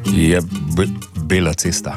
Je bela cesta.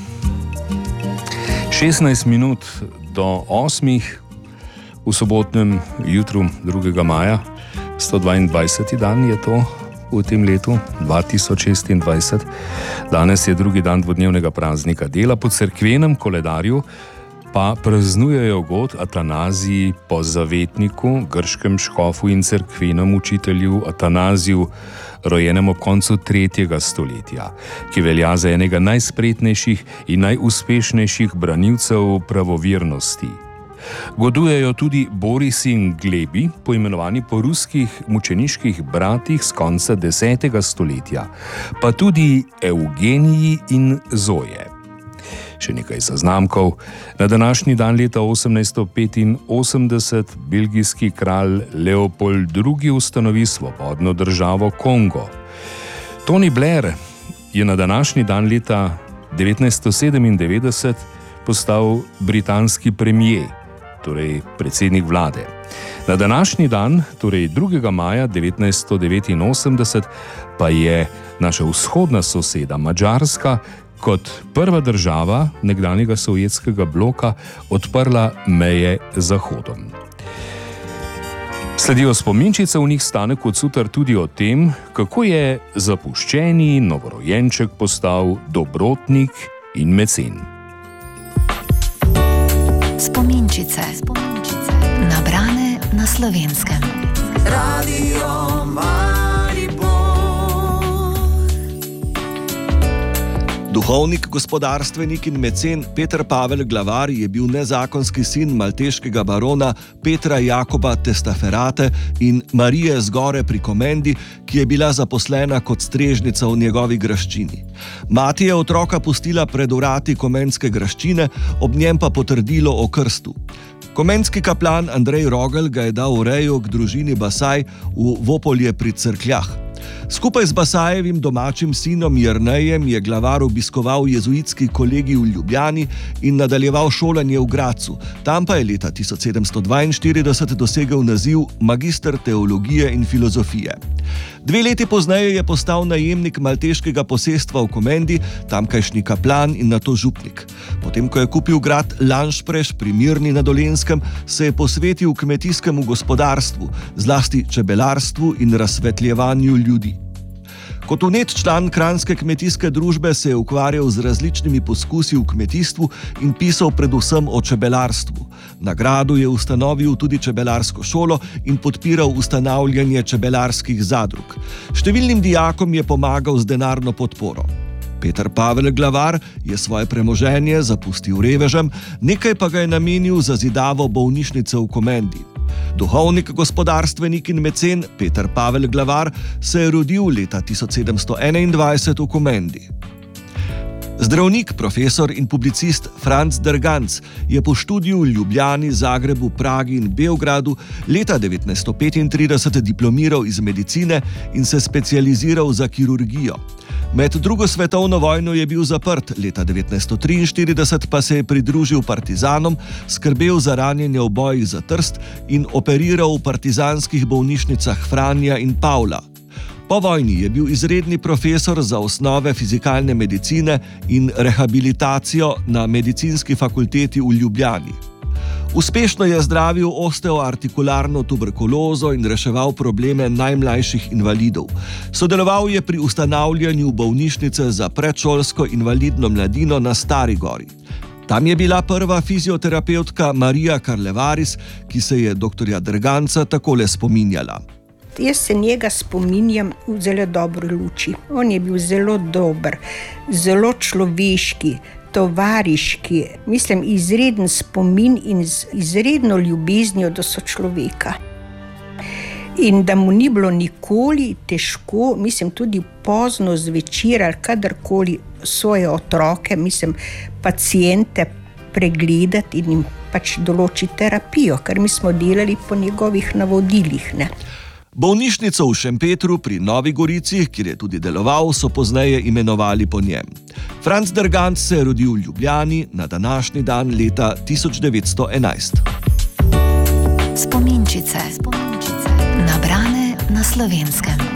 16 minut do 8 v sobotnem jutru 2. maja, 122. dan je to v tem letu 2026. Danes je drugi dan dvodnevnega praznika dela. Po cerkvenem koledarju pa praznujejo god Atanaziji po zavetniku, grškem škofu in cerkvenem učitelju Atanaziju, rojenem ob koncu 3. stoletja, ki velja za enega najspretnejših in najuspešnejših branilcev pravovirnosti. Godujejo tudi Boris in Glebi, poimenovani po ruskih mučeniških bratih z konca 10. stoletja, pa tudi Evgeniji in Zoje. Še nekaj zaznamkov. Na današnji dan leta 1885 belgijski kralj Leopold II. Ustanovi svobodno državo Kongo. Tony Blair je na današnji dan leta 1997 postal britanski premijer, torej predsednik vlade. Na današnji dan, torej 2. maja 1989, pa je naša vzhodna soseda Madžarska kot prva država nekdanjega sovjetskega bloka odprla meje z Zahodom. Sledijo spominčice, v njih Stane Kocutar tudi o tem, kako je zapuščeni novorojenček postal dobrotnik in mecen. Spominčice. Nabrane na Slovenskem. Radio Maribor. Duhovnik, gospodarstvenik in mecen Peter Pavel Glavar je bil nezakonski sin malteškega barona Petra Jakoba Testaferate in Marije Zgore pri Komendi, ki je bila zaposlena kot strežnica v njegovi graščini. Mati je otroka pustila pred vrati komenske graščine, ob njem pa potrdilo o krstu. Komenski kaplan Andrej Rogel ga je dal v rejo k družini Basaj v Vopolje pri Cerkljah. Skupaj z Basajevim domačim sinom Jernejem je Glavar obiskoval jezuitski kolegij v Ljubljani in nadaljeval šolanje v Gracu. Tam pa je leta 1742 dosegel naziv magister teologije in filozofije. 2 leti pozneje je postal najemnik malteškega posestva v Komendi, tamkajšnji kaplan in nato župnik. Potem, ko je kupil grad Lanšpreš pri Mirni na Dolenjskem, se je posvetil kmetijskemu gospodarstvu, zlasti čebelarstvu in razsvetljevanju ljudi. Kot vnet član Kranjske kmetijske družbe se je ukvarjal z različnimi poskusi v kmetijstvu in pisal predvsem o čebelarstvu. Na gradu je ustanovil tudi čebelarsko šolo in podpiral ustanavljanje čebelarskih zadrug. Številnim dijakom je pomagal z denarno podporo. Peter Pavel Glavar je svoje premoženje zapustil revežem, nekaj pa ga je namenil za zidavo bolnišnice v Komendi. Duhovnik, gospodarstvenik in mecen Peter Pavel Glavar se je rodil leta 1721 v Komendi. Zdravnik, profesor in publicist Franc Derganc je po študiju v Ljubljani, Zagrebu, Pragi in Beogradu leta 1935 diplomiral iz medicine in se specializiral za kirurgijo. Med drugo svetovno vojno je bil zaprt, leta 1943 pa se je pridružil partizanom, skrbel za ranjenje v bojih za Trst in operiral v partizanskih bolnišnicah Franja in Pavla. Po vojni je bil izredni profesor za osnove fizikalne medicine in rehabilitacijo na medicinski fakulteti v Ljubljani. Uspešno je zdravil osteoartikularno tuberkulozo in reševal probleme najmlajših invalidov. Sodeloval je pri ustanavljanju bolnišnice za predšolsko invalidno mladino na Stari Gori. Tam je bila prva fizioterapeutka Marija Karlevaris, ki se je dr. Derganca takole spominjala. Jaz se njega spominjam v zelo dobri luči. On je bil zelo dober, zelo človeški, tovariški, mislim, izreden spomin in z izredno ljubeznijo do sočloveka. In da mu ni bilo nikoli težko, mislim, tudi pozno zvečer ali kadarkoli svoje otroke, mislim, paciente pregledati in jim pač določiti terapijo, ker mi smo delali po njegovih navodilih, ne. Bolnišnico v Šempetru pri Novi Gorici, kjer je tudi deloval, so pozneje imenovali po njem. Franc Derganc se je rodil v Ljubljani na današnji dan leta 1911. Spominčice. Nabrane na Slovenskem.